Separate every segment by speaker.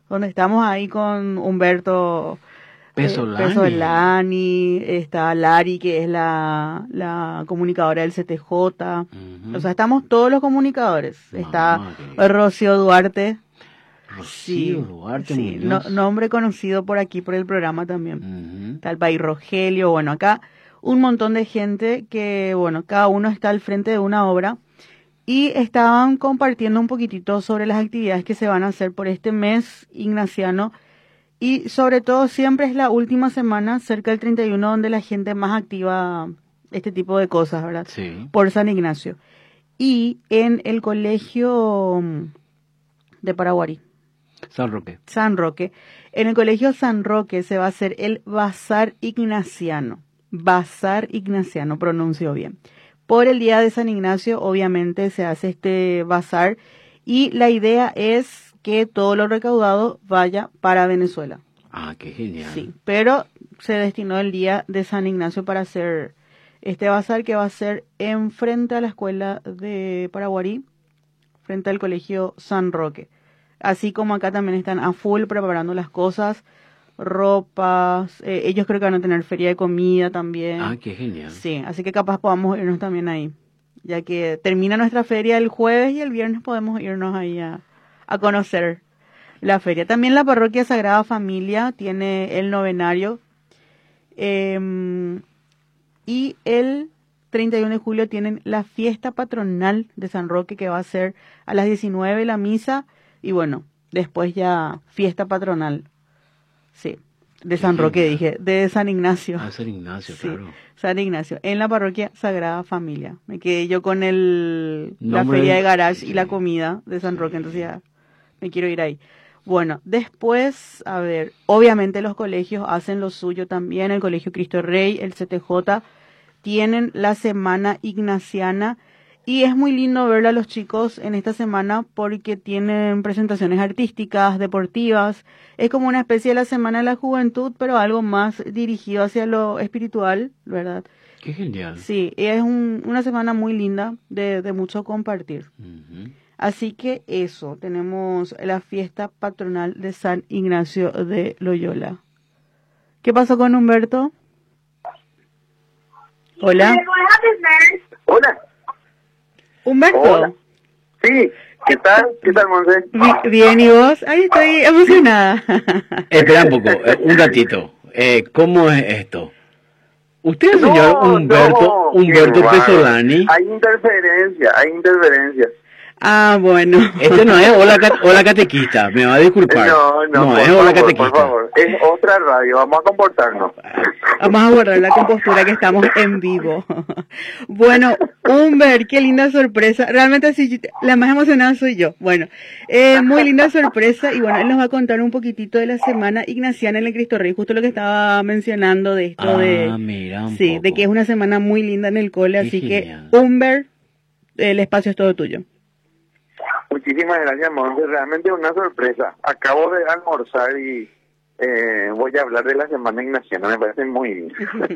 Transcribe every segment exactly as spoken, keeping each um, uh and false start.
Speaker 1: donde estamos ahí con Humberto
Speaker 2: Pesolani.
Speaker 1: Eh, Pesolani, está Lari, que es la, la comunicadora del C T J. Uh-huh. O sea, estamos todos los comunicadores. Mamá, está que... Rocío Duarte.
Speaker 2: Rocío sí, Duarte,
Speaker 1: sí, no, nombre conocido por aquí, por el programa también. Uh-huh. Está el país Rogelio. Bueno, acá un montón de gente que, bueno, cada uno está al frente de una obra. Y estaban compartiendo un poquitito sobre las actividades que se van a hacer por este mes ignaciano. Y sobre todo siempre es la última semana, cerca del treinta y uno, donde la gente más activa este tipo de cosas, ¿verdad?
Speaker 2: Sí.
Speaker 1: Por San Ignacio. Y en el colegio de Paraguarí.
Speaker 2: San Roque.
Speaker 1: San Roque. En el colegio San Roque se va a hacer el Bazar Ignaciano. Bazar Ignaciano, pronuncio bien. Por el día de San Ignacio, obviamente, se hace este bazar. Y la idea es que todo lo recaudado vaya para Venezuela.
Speaker 2: Ah, qué genial.
Speaker 1: Sí, pero se destinó el día de San Ignacio para hacer este bazar, que va a ser enfrente a la escuela de Paraguarí, frente al colegio San Roque. Así como acá también están a full preparando las cosas, ropas, eh, ellos creo que van a tener feria de comida también.
Speaker 2: Ah, qué genial.
Speaker 1: Sí, así que capaz podamos irnos también ahí, ya que termina nuestra feria el jueves y el viernes podemos irnos ahí a, a conocer la feria. También la parroquia Sagrada Familia tiene el novenario eh, y el treinta y uno de julio tienen la fiesta patronal de San Roque, que va a ser a las diecinueve la misa y bueno, después ya fiesta patronal. Sí, de San Roque dije, de San Ignacio.
Speaker 2: Ah, San Ignacio,
Speaker 1: sí,
Speaker 2: claro.
Speaker 1: San Ignacio, en la parroquia Sagrada Familia. Me quedé yo con el la
Speaker 2: Nombre
Speaker 1: feria de
Speaker 2: de...
Speaker 1: garage
Speaker 2: sí.
Speaker 1: y la comida de San
Speaker 2: sí.
Speaker 1: Roque, entonces ya me quiero ir ahí. Bueno, después, a ver, obviamente los colegios hacen lo suyo también, el Colegio Cristo Rey, el C T J, tienen la semana ignaciana. Y es muy lindo ver a los chicos en esta semana porque tienen presentaciones artísticas, deportivas. Es como una especie de la Semana de la Juventud, pero algo más dirigido hacia lo espiritual, ¿verdad?
Speaker 2: Qué genial.
Speaker 1: Sí, es un, una semana muy linda de, de mucho compartir.
Speaker 2: Uh-huh.
Speaker 1: Así que eso, tenemos la fiesta patronal de San Ignacio de Loyola. ¿Qué pasó con Humberto? Hola.
Speaker 3: Hola.
Speaker 1: Humberto.
Speaker 3: Hola. Sí, ¿qué tal? ¿Qué tal, Monse?
Speaker 1: Bien, ¿y vos? Ay, estoy emocionada.
Speaker 2: Espera un poco, eh, un ratito. Eh, ¿Cómo es esto? Usted es el señor
Speaker 3: No,
Speaker 2: Humberto,
Speaker 3: no,
Speaker 2: Humberto
Speaker 3: qué
Speaker 2: Pesolani.
Speaker 3: Hay interferencia, hay interferencia.
Speaker 1: Ah, bueno.
Speaker 2: Este no es Hola, hola Catequista, me va a disculpar.
Speaker 3: No, no,
Speaker 2: no
Speaker 3: por
Speaker 2: es
Speaker 3: favor,
Speaker 2: Hola Catequista.
Speaker 3: por favor. Es otra radio, vamos a comportarnos.
Speaker 1: Vamos a guardar la compostura que estamos en vivo. Bueno, Humber, qué linda sorpresa. Realmente sí, la más emocionada soy yo. Bueno, eh, muy linda sorpresa. Y bueno, él nos va a contar un poquitito de la semana ignaciana en el Cristo Rey. Justo lo que estaba mencionando de esto
Speaker 2: ah,
Speaker 1: de...
Speaker 2: mira un
Speaker 1: sí,
Speaker 2: poco.
Speaker 1: de que es una semana muy linda en el cole.
Speaker 2: Qué
Speaker 1: así
Speaker 2: genial.
Speaker 1: que, Humber, el espacio es todo tuyo.
Speaker 3: Muchísimas gracias, Monse. Realmente una sorpresa. Acabo de almorzar y eh, voy a hablar de la semana ignaciana. Me parece muy bien.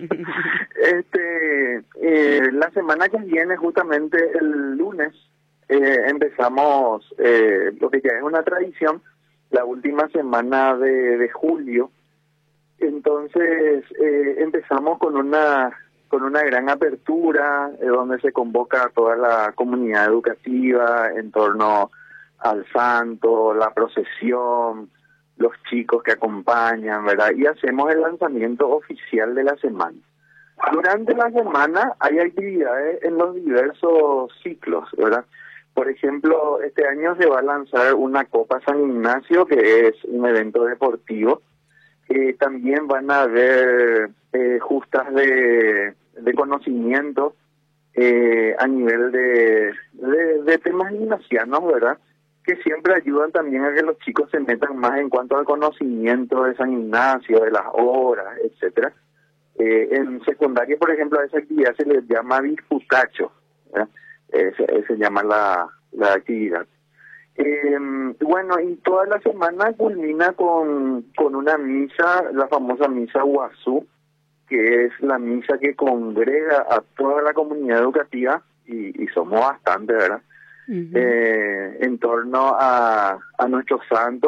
Speaker 3: este, eh, la semana que viene, justamente el lunes, eh, empezamos eh, lo que ya es una tradición, la última semana de, de julio. Entonces, eh, empezamos con una con una gran apertura, eh, donde se convoca a toda la comunidad educativa en torno al santo, la procesión, los chicos que acompañan, ¿verdad? Y hacemos el lanzamiento oficial de la semana. Durante la semana hay actividades en los diversos ciclos, ¿verdad? Por ejemplo, este año se va a lanzar una Copa San Ignacio, que es un evento deportivo. Eh, también van a haber eh, justas de, de conocimiento eh, a nivel de, de, de temas ignacianos, ¿verdad? Que siempre ayudan también a que los chicos se metan más en cuanto al conocimiento de San Ignacio, de las obras, etcétera. Eh, en secundaria, por ejemplo, a esa actividad se les llama disputacho, ¿verdad? Eh, se, se llama la, la actividad. Eh, bueno, y toda la semana culmina con, con una misa, la famosa misa Guazú, que es la misa que congrega a toda la comunidad educativa, y, y somos bastante, ¿verdad? Uh-huh. eh, en torno a, a nuestro santo.